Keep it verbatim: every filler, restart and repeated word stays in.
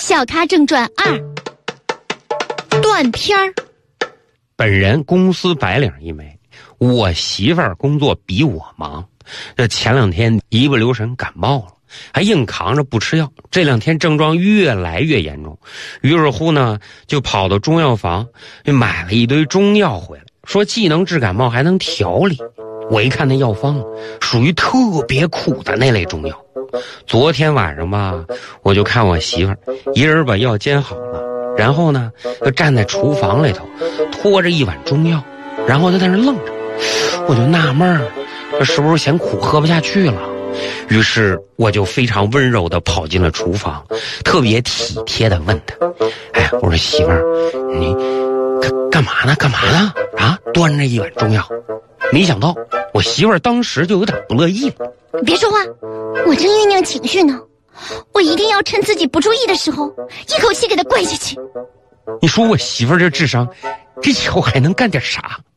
小咖正传二，断片儿。 本人公司白领一枚，我媳妇儿工作比我忙。这前两天一不留神感冒了，还硬扛着不吃药。这两天症状越来越严重，于是乎呢，就跑到中药房买了一堆中药回来，说既能治感冒还能调理。我一看那药方，属于特别苦的那类中药。昨天晚上吧，我就看我媳妇儿一人把药煎好了，然后呢，就站在厨房里头，拖着一碗中药，然后就在那愣着。我就纳闷儿，这是不是嫌苦喝不下去了？于是我就非常温柔地跑进了厨房，特别体贴地问她：“哎，我说媳妇儿，你干干嘛呢？干嘛呢？啊，端着一碗中药。”没想到我媳妇儿当时就有点不乐意了。 你别说话，我正酝酿情绪呢，我一定要趁自己不注意的时候，一口气给他灌下去。 你说我媳妇儿这智商，这以后还能干点啥？